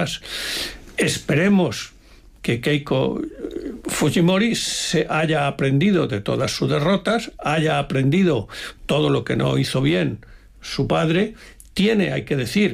derrotas. Esperemos que Keiko Fujimori se haya aprendido de todas sus derrotas, haya aprendido todo lo que no hizo bien su padre. Tiene, hay que decir,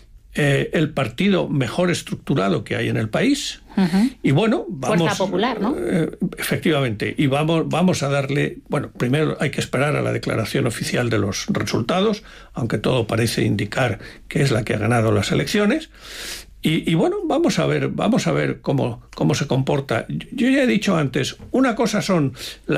el partido mejor estructurado que hay en el país. Y bueno, vamos... Fuerza Popular, ¿no? Efectivamente. Y vamos a darle... Bueno, primero hay que esperar a la declaración oficial de los resultados, aunque todo parece indicar que es la que ha ganado las elecciones. Y bueno, vamos a ver cómo se comporta. Yo ya he dicho antes, una cosa son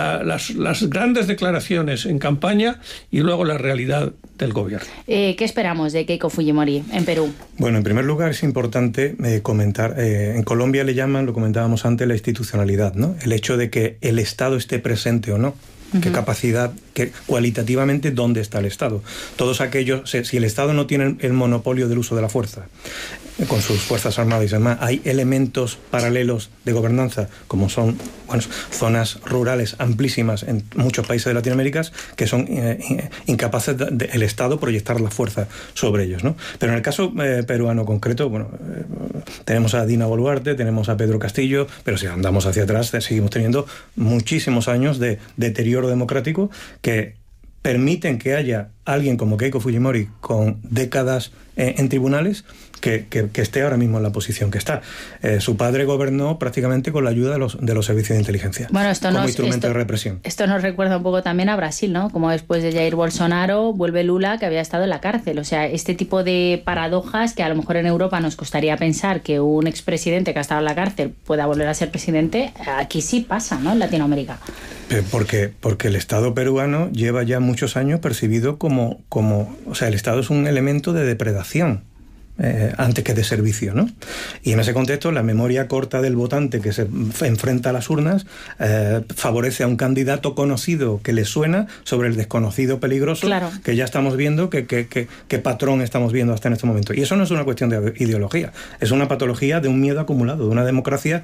las grandes declaraciones en campaña y luego la realidad del gobierno. ¿Qué esperamos de Keiko Fujimori en Perú? Bueno, en primer lugar es importante comentar, en Colombia le llaman, lo comentábamos antes, la institucionalidad, ¿no? El hecho de que el Estado esté presente o no. ¿Qué capacidad, cualitativamente, dónde está el Estado? Todos aquellos, si el Estado no tiene el monopolio del uso de la fuerza, con sus fuerzas armadas y demás, hay elementos paralelos de gobernanza, como son zonas rurales amplísimas en muchos países de Latinoamérica, que son incapaces el Estado proyectar la fuerza sobre ellos, ¿no? Pero en el caso peruano concreto, tenemos a Dina Boluarte, tenemos a Pedro Castillo, pero si andamos hacia atrás, seguimos teniendo muchísimos años de deterioro democrático que permiten que haya alguien como Keiko Fujimori con décadas en tribunales que esté ahora mismo en la posición que está. Su padre gobernó prácticamente con la ayuda de los servicios de inteligencia, bueno, como instrumento de represión. Esto nos recuerda un poco también a Brasil, ¿no? Como después de Jair Bolsonaro vuelve Lula, que había estado en la cárcel. O sea, este tipo de paradojas que a lo mejor en Europa nos costaría pensar que un expresidente que ha estado en la cárcel pueda volver a ser presidente, aquí sí pasa, ¿no? En Latinoamérica. Porque el Estado peruano lleva ya muchos años percibido como o sea, el Estado es un elemento de depredación antes que de servicio, ¿no? Y en ese contexto la memoria corta del votante que se enfrenta a las urnas favorece a un candidato conocido que le suena sobre el desconocido peligroso, claro, que ya estamos viendo qué patrón estamos viendo hasta en este momento. Y eso no es una cuestión de ideología, es una patología de un miedo acumulado, de una democracia,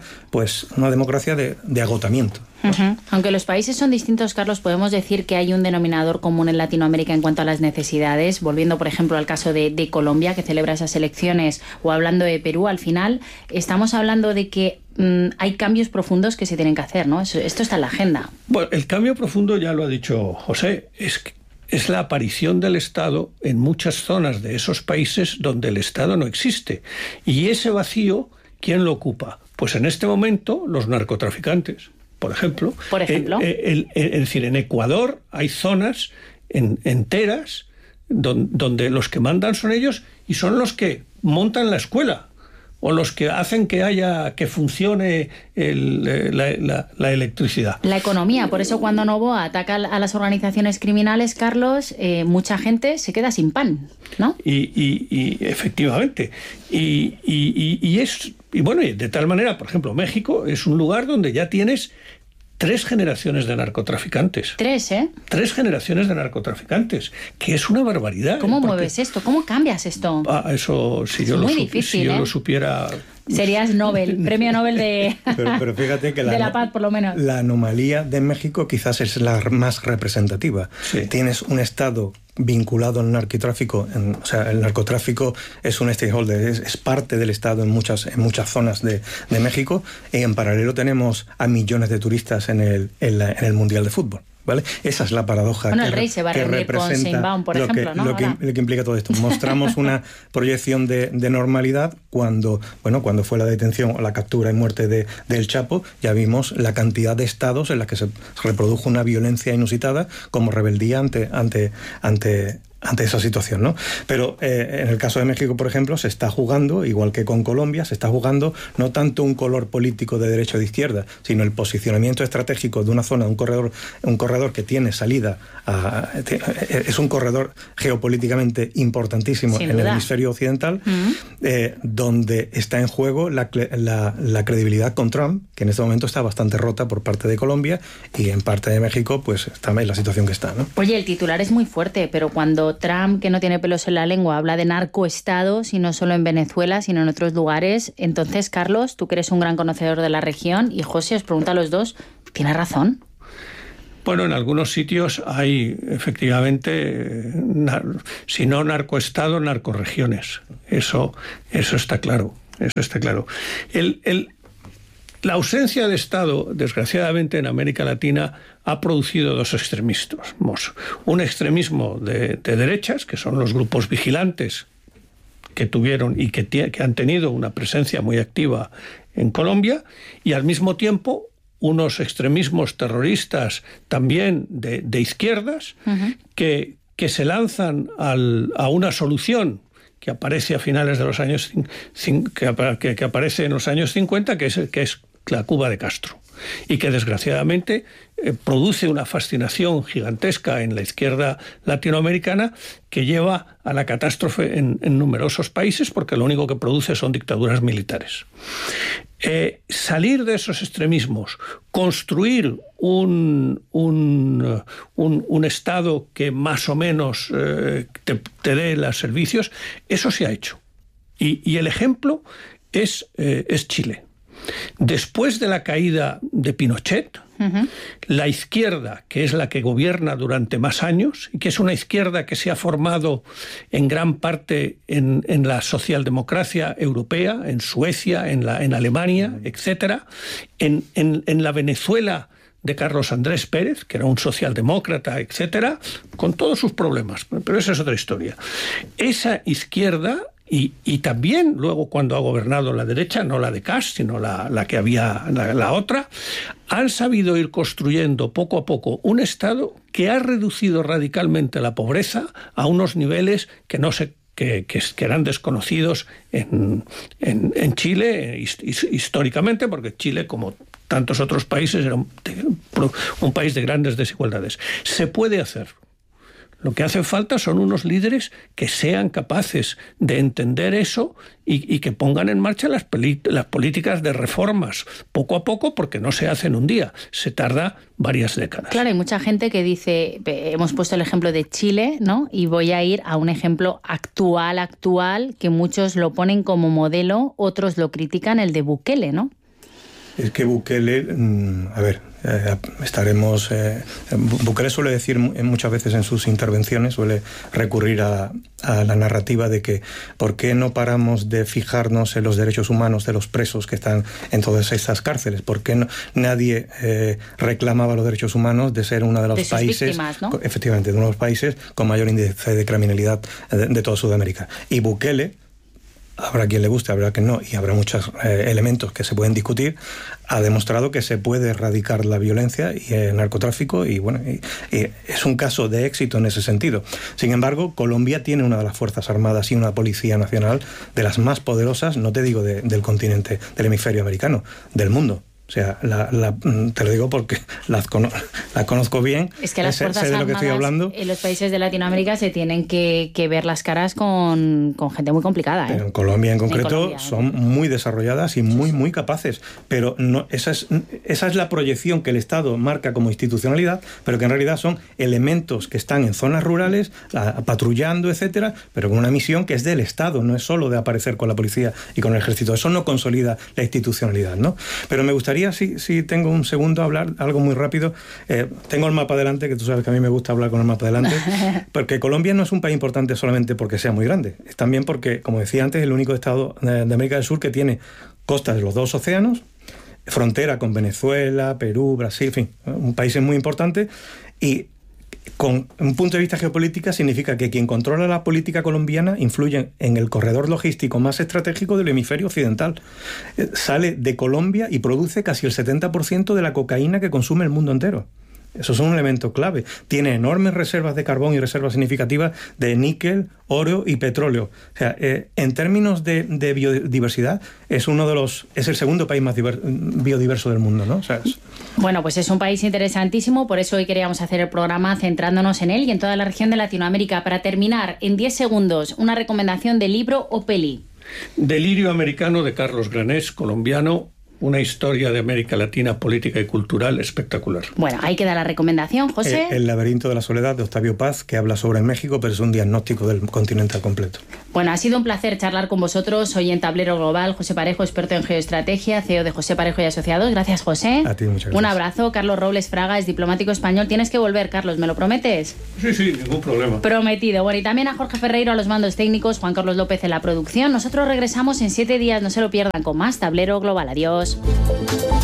de agotamiento. Aunque los países son distintos, Carlos, podemos decir que hay un denominador común en Latinoamérica en cuanto a las necesidades. Volviendo, por ejemplo, al caso de Colombia, que celebra esas elecciones, o hablando de Perú, al final estamos hablando de que hay cambios profundos que se tienen que hacer, ¿no? Esto está en la agenda. Bueno, el cambio profundo, ya lo ha dicho José, es la aparición del Estado en muchas zonas de esos países donde el Estado no existe. Y ese vacío, ¿quién lo ocupa? Pues en este momento los narcotraficantes. Por ejemplo, es decir, en Ecuador hay zonas enteras donde los que mandan son ellos y son los que montan la escuela o los que hacen que funcione la electricidad. La economía, por eso cuando Noboa ataca a las organizaciones criminales, Carlos, mucha gente se queda sin pan, ¿no? Y efectivamente. Y bueno, de tal manera, por ejemplo, México es un lugar donde ya tienes 3 generaciones de narcotraficantes. 3, ¿eh? 3 generaciones de narcotraficantes, que es una barbaridad. ¿Cómo mueves esto? ¿Cómo cambias esto? Eso, si yo lo supiera... Serías Nobel, premio Nobel de... Pero fíjate que de la paz, por lo menos. La anomalía de México quizás es la más representativa. Sí. Tienes un Estado vinculado al narcotráfico, o sea, el narcotráfico es un stakeholder, es parte del Estado en muchas zonas de México, y en paralelo tenemos a millones de turistas en el Mundial de Fútbol. ¿Vale? Esa es la paradoja el rey se va a reunir con Sheinbaum, por ejemplo, ¿no? Lo que implica todo esto. Mostramos una proyección de normalidad cuando fue la detención o la captura y muerte del Chapo. Ya vimos la cantidad de estados en las que se reprodujo una violencia inusitada como rebeldía ante esa situación, ¿no? Pero en el caso de México, por ejemplo, se está jugando, igual que con Colombia, se está jugando no tanto un color político de derecha o de izquierda, sino el posicionamiento estratégico de una zona, un corredor que tiene salida es un corredor geopolíticamente importantísimo en el hemisferio occidental, donde está en juego la credibilidad con Trump, que en este momento está bastante rota por parte de Colombia, y en parte de México, pues está en la situación que está, ¿no? Oye, el titular es muy fuerte, pero cuando Trump, que no tiene pelos en la lengua, habla de narcoestados, y no solo en Venezuela, sino en otros lugares, entonces, Carlos, tú que eres un gran conocedor de la región, y José, os pregunta a los dos, ¿tiene razón? Bueno, en algunos sitios hay, efectivamente, si no narcoestado, narcorregiones. Eso está claro. eso está claro. La ausencia de Estado, desgraciadamente, en América Latina ha producido dos extremismos. Un extremismo de derechas, que son los grupos vigilantes que tuvieron y que han tenido una presencia muy activa en Colombia, y al mismo tiempo unos extremismos terroristas también de izquierdas, que se lanzan a una solución que aparece a finales de los años que aparece en los años 50, que es la Cuba de Castro, y que desgraciadamente produce una fascinación gigantesca en la izquierda latinoamericana que lleva a la catástrofe en numerosos países, porque lo único que produce son dictaduras militares. Salir de esos extremismos, construir un Estado que más o menos te dé los servicios, eso se ha hecho. Y el ejemplo es Chile. Después de la caída de Pinochet, la izquierda, que es la que gobierna durante más años, y que es una izquierda que se ha formado en gran parte en la socialdemocracia europea, en Suecia, en Alemania, etcétera, en la Venezuela de Carlos Andrés Pérez, que era un socialdemócrata, etcétera, con todos sus problemas, pero esa es otra historia. Esa izquierda, y también luego cuando ha gobernado la derecha, no la de Kast, sino la que había, la otra, han sabido ir construyendo poco a poco un Estado que ha reducido radicalmente la pobreza a unos niveles que eran desconocidos en Chile históricamente, porque Chile, como tantos otros países, era un país de grandes desigualdades. Se puede hacer. Lo que hace falta son unos líderes que sean capaces de entender eso y que pongan en marcha las políticas de reformas poco a poco, porque no se hacen un día, se tarda varias décadas. Claro, hay mucha gente que dice, hemos puesto el ejemplo de Chile, ¿no? Y voy a ir a un ejemplo actual, que muchos lo ponen como modelo, otros lo critican, el de Bukele, ¿no? Es que Bukele, Bukele suele decir muchas veces en sus intervenciones, suele recurrir a la narrativa de que ¿por qué no paramos de fijarnos en los derechos humanos de los presos que están en todas estas cárceles? ¿Por qué nadie reclamaba los derechos humanos de ser uno de los países, víctimas, ¿no? Efectivamente, de uno de los países con mayor índice de criminalidad de toda Sudamérica? Y Bukele, habrá quien le guste, habrá quien no, y habrá muchos elementos que se pueden discutir, ha demostrado que se puede erradicar la violencia y el narcotráfico, y bueno, es un caso de éxito en ese sentido. Sin embargo, Colombia tiene una de las Fuerzas Armadas y una Policía Nacional de las más poderosas, no te digo del continente, del hemisferio americano, del mundo. O sea, te lo digo porque la conozco bien. Es que las Fuerzas Armadas en los países de Latinoamérica se tienen que ver las caras con gente muy complicada. Pero en Colombia en concreto son muy desarrolladas y muy capaces. Pero no, esa es la proyección que el Estado marca como institucionalidad, pero que en realidad son elementos que están en zonas rurales, patrullando, etcétera, pero con una misión que es del Estado, no es solo de aparecer con la policía y con el ejército. Eso no consolida la institucionalidad, ¿no? Pero me gustaría, si tengo un segundo, hablar algo muy rápido. Tengo el mapa delante, que tú sabes que a mí me gusta hablar con el mapa delante, porque Colombia no es un país importante solamente porque sea muy grande, es también porque, como decía antes, es el único estado de América del Sur que tiene costas de los dos océanos, frontera con Venezuela, Perú, Brasil, en fin, un país muy importante, y con un punto de vista geopolítico significa que quien controla la política colombiana influye en el corredor logístico más estratégico del hemisferio occidental. Sale de Colombia y produce casi el 70% de la cocaína que consume el mundo entero. Eso es un elemento clave. Tiene enormes reservas de carbón y reservas significativas de níquel, oro y petróleo. O sea, en términos de biodiversidad, es el segundo país más biodiverso del mundo, ¿no? O sea, Bueno, pues es un país interesantísimo, por eso hoy queríamos hacer el programa centrándonos en él y en toda la región de Latinoamérica. Para terminar, en 10 segundos, una recomendación de libro o peli. Delirio americano de Carlos Granés, colombiano. Una historia de América Latina, política y cultural espectacular. Bueno, ahí queda la recomendación, José. El laberinto de la soledad de Octavio Paz, que habla sobre México, pero es un diagnóstico del continente al completo. Bueno, ha sido un placer charlar con vosotros hoy en Tablero Global. José Parejo, experto en geoestrategia, CEO de José Parejo y Asociados. Gracias, José. A ti, muchas gracias. Un abrazo. Carlos Robles Fraga es diplomático español. Tienes que volver, Carlos, ¿me lo prometes? Sí, ningún problema. Prometido. Bueno, y también a Jorge Ferreiro a los mandos técnicos, Juan Carlos López en la producción. Nosotros regresamos en 7 días, no se lo pierdan, con más Tablero Global. Adiós.